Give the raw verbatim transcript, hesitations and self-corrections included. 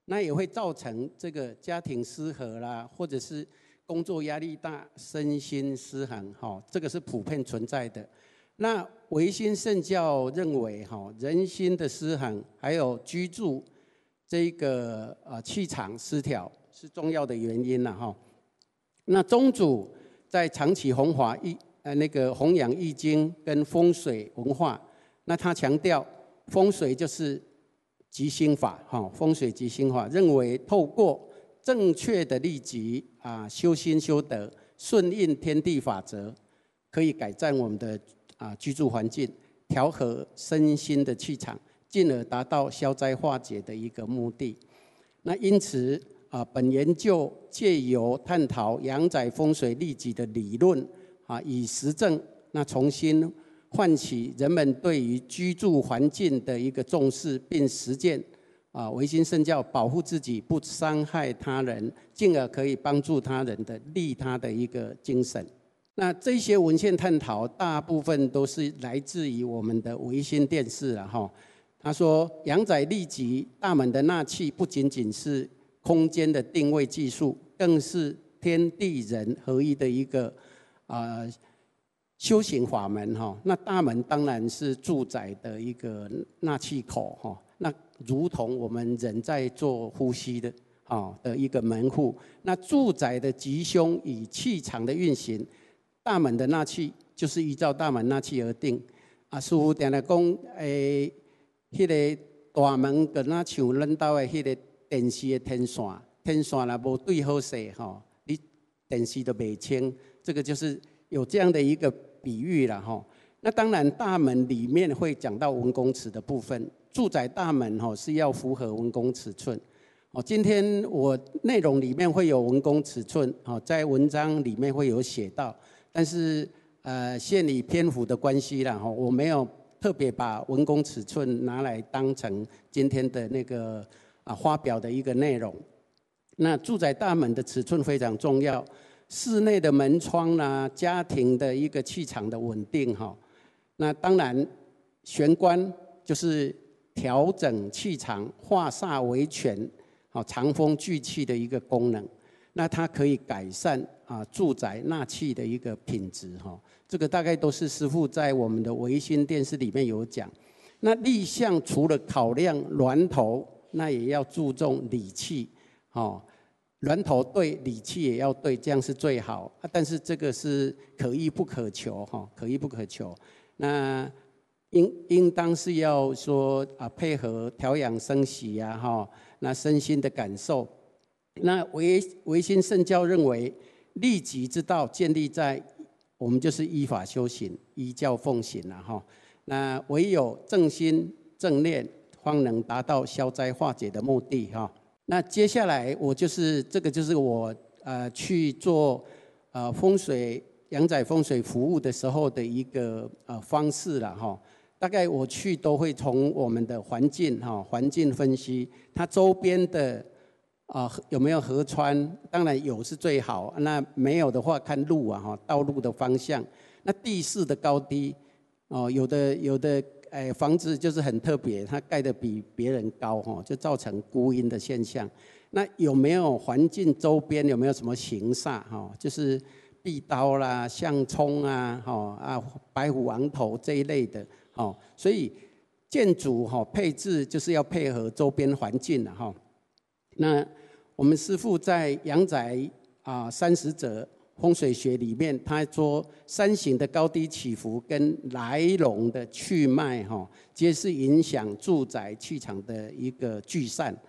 那也会造成这个家庭失和啦，或者是工作压力大、身心失衡，哈，这个是普遍存在的。那唯心圣教认为，哈，人心的失衡，还有居住这个呃气场失调是重要的原因了，哈。那宗主在长期弘法易呃那个弘扬易经跟风水文化，那他强调风水就是吉星法，哈，风水吉星法，认为透过正确的利己啊，修心修德，顺应天地法则，可以改善我们的啊居住环境，调和身心的气场，进而达到消灾化解的一个目的。那因此啊，本研究借由探讨阳宅风水利己的理论啊，以实证，那重新唤起人们对于居住环境的一个重视，并实践啊唯心圣教保护自己不伤害他人，进而可以帮助他人的利他的一个精神。那这些文献探讨大部分都是来自于我们的唯心电视了哈。他说，阳宅利己大门的纳气不仅仅是空间的定位技术，更是天地人合一的一个啊。呃修行法门哈，那大门当然是住宅的一个纳气口哈，那如同我们人在做呼吸的啊的一个门户。那住宅的吉凶与气场的运行，大门的纳气就是依照大门纳气而定。啊，师父定来讲，诶，迄个大门跟那像咱兜的迄个电视的天线，天线若无对好势哈，你电视都袂清，这个就是有这样的一个比喻了哈。那当然，大门里面会讲到文公尺的部分，住宅大门哈是要符合文公尺寸。哦，今天我内容里面会有文公尺寸，哦，在文章里面会有写到，但是呃，限于篇幅的关系啦，哈，我没有特别把文公尺寸拿来当成今天的那个啊发表的一个内容。那住宅大门的尺寸非常重要。室内的门窗啦，家庭的一个气场的稳定哈，那当然玄关就是调整气场、化煞为权、好藏风聚气的一个功能。那它可以改善啊住宅纳气的一个品质哈。这个大概都是师父在我们的唯心电视里面有讲。那立项除了考量峦头，那也要注重理气，哦。峦头对，理气也要对，这样是最好。啊、但是这个是可遇不可求，哈，可遇不可求。那应应当是要说啊，配合调养生息呀，哈，那身心的感受。那唯唯心圣教认为，利己之道建立在我们就是依法修行，依教奉行了哈。那唯有正心正念，方能达到消灾化解的目的哈。那接下来我就是这个就是我呃去做呃风水阳宅风水服务的时候的一个呃方式了哈。大概我去都会从我们的环境哈环境分析，它周边的啊、呃、有没有河川，当然有是最好，那没有的话看路啊哈道路的方向，那地势的高低哦、呃、有的有的。哎，房子就是很特别，它盖得比别人高哈，就造成孤阴的现象。那有没有环境周边有没有什么形煞哈？就是壁刀啦、相冲啊、哈啊白虎王头这一类的哈。所以建筑哈配置就是要配合周边环境的哈。那我们师父在阳宅啊三十则。风水学里面，他说山形的高低起伏跟来龙的去脉，哈，皆是影响住宅气场的一个聚散。